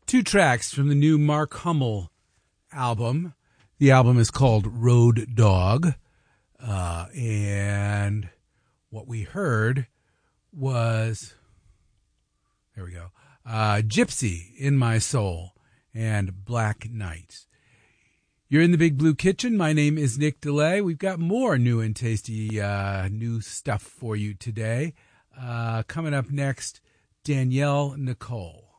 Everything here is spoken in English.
Two tracks from the new Mark Hummel album. The album is called Road Dog. And what we heard was, there we go, Gypsy in My Soul and Black Night. You're in the Big Blue Kitchen. My name is Nick DeLay. We've got more new and tasty new stuff for you today. Coming up next, Danielle Nicole.